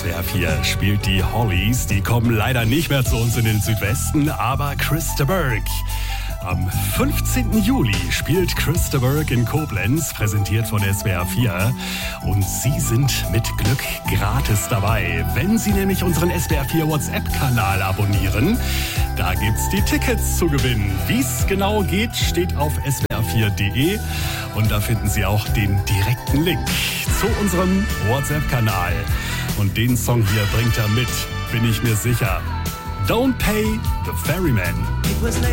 SWR 4 spielt die Hollies. Die kommen leider nicht mehr zu uns in den Südwesten, aber Chris de Burgh. Am 15. Juli spielt Chris de Burgh in Koblenz, präsentiert von SWR 4. Und Sie sind mit Glück gratis dabei, wenn Sie nämlich unseren SWR 4 WhatsApp-Kanal abonnieren. Da gibt's die Tickets zu gewinnen. Wie es genau geht, steht auf swr4.de. Und da finden Sie auch den direkten Link zu unserem WhatsApp-Kanal. Und den Song hier bringt er mit, bin ich mir sicher. Don't Pay the Ferryman.